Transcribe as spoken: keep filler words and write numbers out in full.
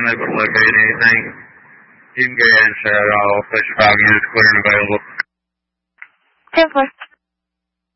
unable to locate anything. You can go ahead and shut it off. Push five units clear and available. ten four.